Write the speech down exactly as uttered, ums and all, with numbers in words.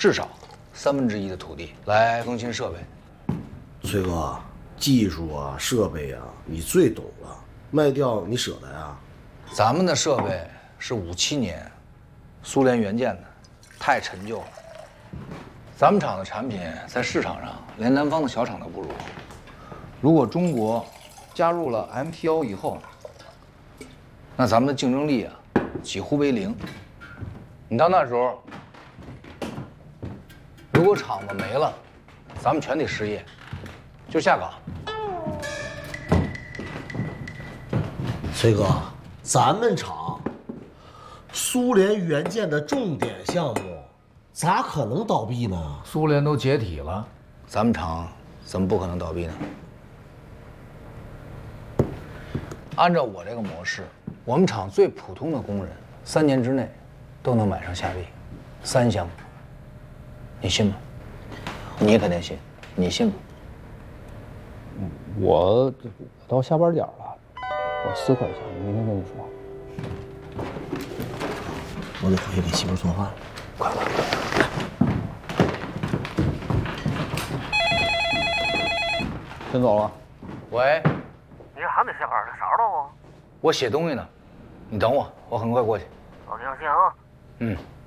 至少三分之一的土地来更新设备。 崔哥，技术啊，设备啊，你最懂了，卖掉你舍得呀？ 咱们的设备是五七年苏联原件的，太陈旧了。咱们厂的产品在市场上连南方的小厂都不如。如果中国加入了 M T O 以后，那咱们的竞争力啊几乎为零。你到那时候，如果厂子没了，咱们全得失业，就下岗。 崔哥，咱们厂苏联原件的重点项目，咋可能倒闭呢？ 苏联都解体了，咱们厂怎么不可能倒闭呢？按照我这个模式，我们厂最普通的工人三年之内都能买上夏利，三箱。你信吗？你肯定信，你信吗？ 我我到下班点了，我思考一下，明天跟你说。 我得回去给媳妇做饭了。 快快快！ 先走了。 喂， 你这还没下班呢？啥时候啊？ 我写东西呢，你等我，我很快过去。 行行行啊。 嗯。